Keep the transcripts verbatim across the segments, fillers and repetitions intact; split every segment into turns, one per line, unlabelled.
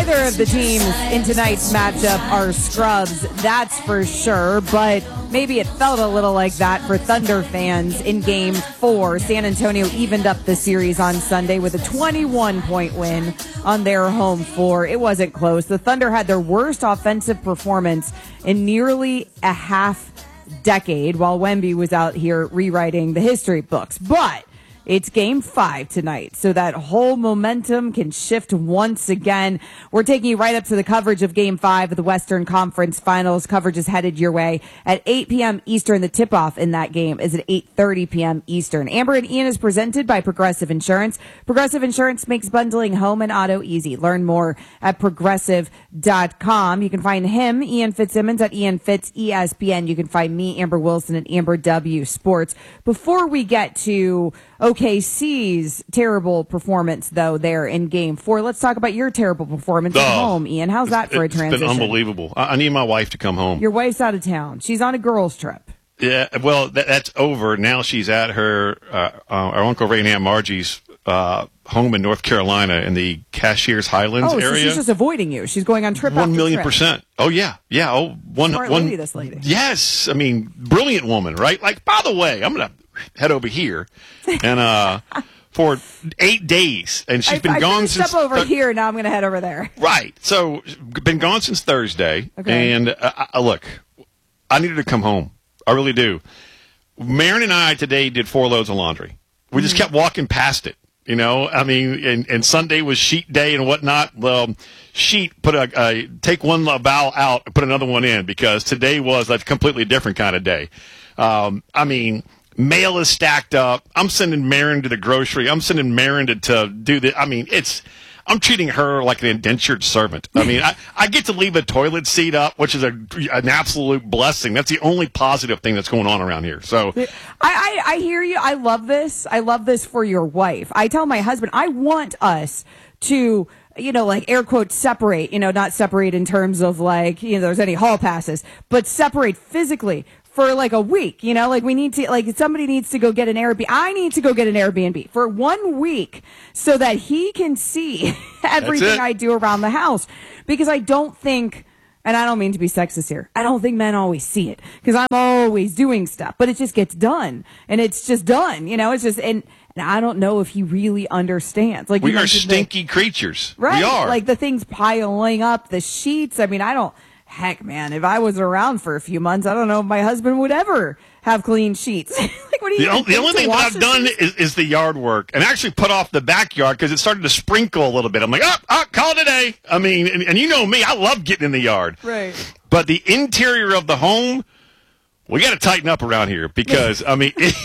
Neither of the teams in tonight's matchup are scrubs, that's for sure, but maybe it felt a little like that for Thunder fans in Game four. San Antonio evened up the series on Sunday with a twenty-one point win on their home floor. It wasn't close. The Thunder had their worst offensive performance in nearly a half decade while Wemby was out here rewriting the history books. But it's Game five tonight, so that whole momentum can shift once again. We're taking you right up to the coverage of Game five of the Western Conference Finals. Coverage is headed your way at eight p.m. Eastern. The tip-off in that game is at eight thirty p.m. Eastern. Amber and Ian is presented by Progressive Insurance. Progressive Insurance makes bundling home and auto easy. Learn more at progressive dot com. You can find him, Ian Fitzsimmons, at Ian Fitz E S P N. You can find me, Amber Wilson, at Amber W Sports. Before we get to O K C's terrible performance, though, there in Game four. Let's talk about your terrible performance
oh,
at home, Ian. How's that for a transition?
It's been unbelievable. I, I need my wife to come home.
Your wife's out of town. She's on a girls' trip.
Yeah, well, that, that's over. Now she's at her, uh, uh, our Uncle Ray and Aunt Margie's uh, home in North Carolina in the Cashiers Highlands
oh,
area.
Oh, so she's just avoiding you. She's going on trip
One
after
million
trip.
percent. Oh, yeah. Yeah. Oh, one.
Smart
one
lady, this lady.
Yes. I mean, brilliant woman, right? Like, by the way, I'm going to head over here and uh for eight days, and she's
I,
been
I
gone since.
Step over
th-
here. Now I'm going to head over there.
Right. So, been gone since Thursday,
okay.
and uh, I, look, I needed to come home. I really do. Marin and I today did four loads of laundry. We just mm-hmm. kept walking past it. You know, I mean, and, and Sunday was sheet day and whatnot. Well, sheet put a, a take one vowel out and put another one in, because today was a completely different kind of day. Um, I mean. Mail is stacked up. I'm sending Marin to the grocery. I'm sending Marin to, to do the. I mean, it's. I'm treating her like an indentured servant. I mean, I, I get to leave a toilet seat up, which is a, an absolute blessing. That's the only positive thing that's going on around here. So,
I, I, I hear you. I love this. I love this for your wife. I tell my husband, I want us to, you know, like air quotes separate, you know, not separate in terms of like, you know, there's any hall passes, but separate physically. For like a week, you know, like we need to, like somebody needs to go get an Airbnb. I need to go get an Airbnb for one week so that he can see everything I do around the house. Because I don't think, and I don't mean to be sexist here, I don't think men always see it, because I'm always doing stuff, but it just gets done, and it's just done, you know, it's just, and, and I don't know if he really understands. Like
we are stinky
the,
creatures.
Right.
We are.
Like the things piling up, the sheets. I mean, I don't. Heck, man, if I was around for a few months, I don't know if my husband would ever have clean sheets. Like, what do you
The, the only thing that I've done is, is the yard work, and actually put off the backyard because it started to sprinkle a little bit. I'm like, oh, oh call it a day. I mean, and, and you know me, I love getting in the yard.
Right.
But the interior of the home, we got to tighten up around here, because, I mean, it,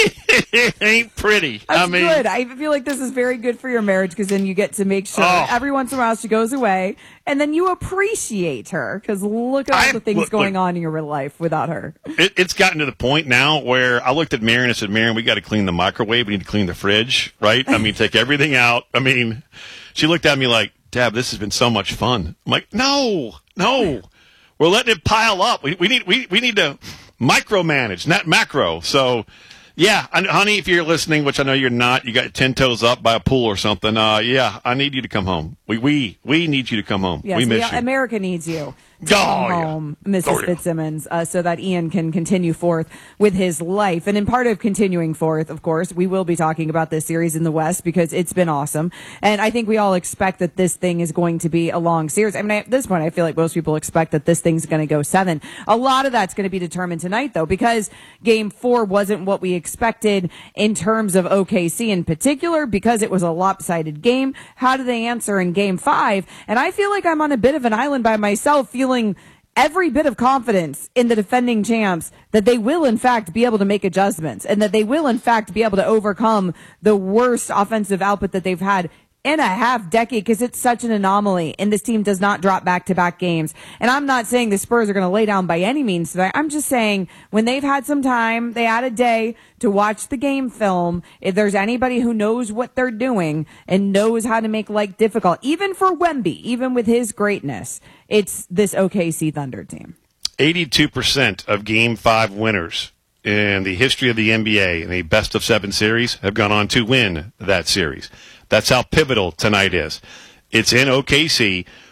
it ain't pretty.
That's
I mean,
good. I feel like this is very good for your marriage, because then you get to make sure
oh.
every once in a while she goes away, and then you appreciate her, because look at all
I,
the things
look,
going
look,
on in your life without her.
It, it's gotten to the point now where I looked at Marin and said, Marin, we got to clean the microwave. We need to clean the fridge, right? I mean, take everything out. I mean, she looked at me like, Dad, this has been so much fun. I'm like, no, no. We're letting it pile up. We, we need we, we need to micromanage, not macro. So, yeah, and honey, if you're listening, which I know you're not, you got ten toes up by a pool or something. Uh, yeah, I need you to come home. We we we need you to come home.
Yes,
we miss
the,
you.
America needs you. To
oh,
come
yeah.
home, Missus
Oh, yeah.
Fitzsimmons, uh, so that Ian can continue forth with his life. And in part of continuing forth, of course, we will be talking about this series in the West, because it's been awesome. And I think we all expect that this thing is going to be a long series. I mean, at this point, I feel like most people expect that this thing's going to go seven. A lot of that's going to be determined tonight, though, because game four wasn't what we expected in terms of O K C in particular, because it was a lopsided game. How do they answer in game five? And I feel like I'm on a bit of an island by myself, feeling every bit of confidence in the defending champs that they will, in fact, be able to make adjustments, and that they will, in fact, be able to overcome the worst offensive output that they've had in a half decade, because it's such an anomaly, and this team does not drop back-to-back games. And I'm not saying the Spurs are going to lay down by any means tonight. I'm just saying when they've had some time, they had a day to watch the game film. If there's anybody who knows what they're doing and knows how to make life difficult, even for Wemby, even with his greatness, it's this O K C Thunder team.
eighty-two percent of Game five winners in the history of the N B A in a best-of-seven series have gone on to win that series. That's how pivotal tonight is. It's in O K C.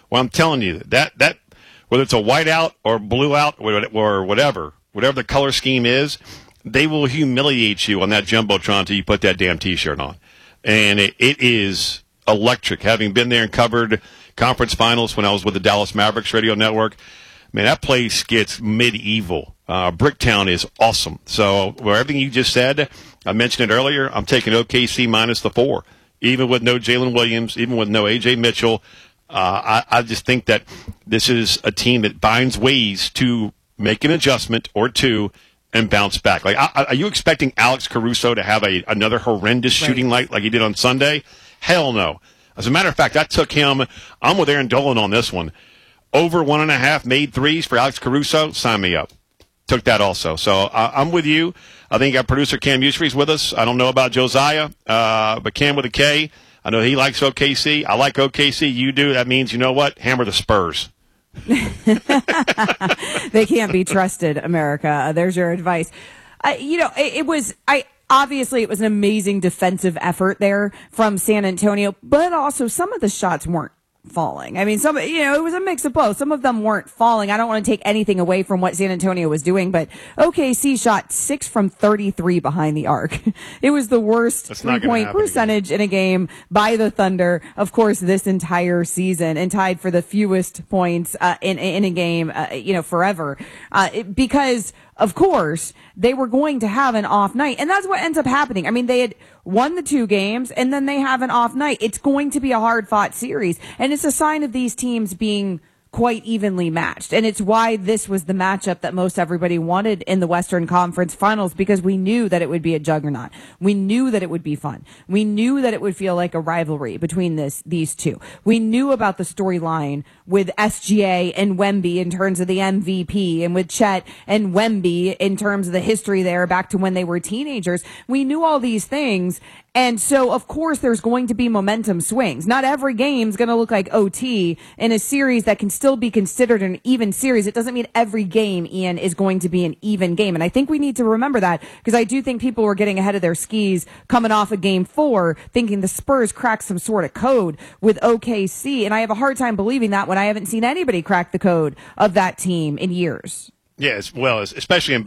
Well, I'm telling you that that whether it's a white out or blue out or whatever, whatever the color scheme is, they will humiliate you on that jumbotron until you put that damn T-shirt on, and it, it is electric. Having been there and covered conference finals when I was with the Dallas Mavericks radio network, man, that place gets medieval. Uh, Bricktown is awesome. So, well, everything you just said, I mentioned it earlier. I'm taking O K C minus the four, even with no Jalen Williams, even with no A J Mitchell. Uh, I, I just think that this is a team that finds ways to make an adjustment or two and bounce back. Like, I, are you expecting Alex Caruso to have a another horrendous right. shooting night like he did on Sunday? Hell no. As a matter of fact, I took him. I'm with Aaron Dolan on this one. Over one and a half made threes for Alex Caruso. Sign me up. Took that also. So uh, I'm with you. I think our producer Cam Usry's with us. I don't know about Josiah, uh, but Cam with a K. I know he likes O K C. I like O K C. You do. That means, you know what? Hammer the Spurs.
They can't be trusted, America. Uh, there's your advice. Uh, you know, it, it was I. Obviously, it was an amazing defensive effort there from San Antonio, but also some of the shots weren't falling. I mean, some, you know, it was a mix of both. Some of them weren't falling. I don't want to take anything away from what San Antonio was doing, but O K C shot six from thirty-three behind the arc. It was the worst three-point percentage again in a game by the Thunder, of course, this entire season, and tied for the fewest points uh, in in a game, uh, you know, forever. Uh, it, because of course, they were going to have an off night, and that's what ends up happening. I mean, they had won the two games, and then they have an off night. It's going to be a hard-fought series, and it's a sign of these teams being quite evenly matched. And it's why this was the matchup that most everybody wanted in the Western Conference Finals, because we knew that it would be a juggernaut. We knew that it would be fun. We knew that it would feel like a rivalry between this these two. We knew about the storyline with S G A and Wemby in terms of the M V P, and with Chet and Wemby in terms of the history there back to when they were teenagers. We knew all these things. And so, of course, there's going to be momentum swings. Not every game's going to look like O T in a series that can still be considered an even series. It doesn't mean every game, Ian, is going to be an even game. And I think we need to remember that, because I do think people were getting ahead of their skis coming off of game four, thinking the Spurs cracked some sort of code with O K C. And I have a hard time believing that when I haven't seen anybody crack the code of that team in years.
Yes, well, especially in